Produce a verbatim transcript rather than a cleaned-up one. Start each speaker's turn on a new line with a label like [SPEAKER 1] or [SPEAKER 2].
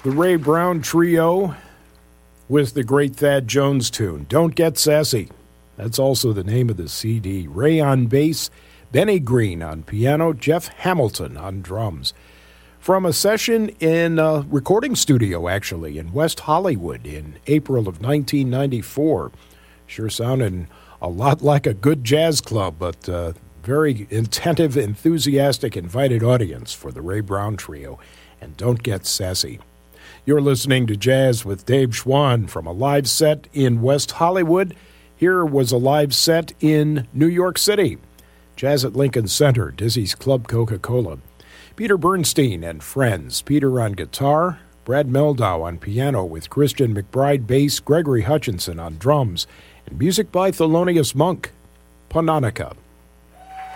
[SPEAKER 1] The Ray Brown Trio with the great Thad Jones tune, Don't Get Sassy. That's also the name of the C D. Ray on bass, Benny Green on piano, Jeff Hamilton on drums. From a session in a recording studio, actually, in West Hollywood in April of nineteen ninety-four. Sure sounded a lot like a good jazz club, but uh, very attentive, enthusiastic, invited audience for the Ray Brown Trio. And Don't Get Sassy. You're listening to Jazz with Dave Schwann from a live set in West Hollywood. Here was a live set in New York City. Jazz at Lincoln Center, Dizzy's Club Coca-Cola. Peter Bernstein and friends. Peter on guitar, Brad Meldau on piano with Christian McBride bass, Gregory Hutchinson on drums, and music by Thelonious Monk. Paunanica.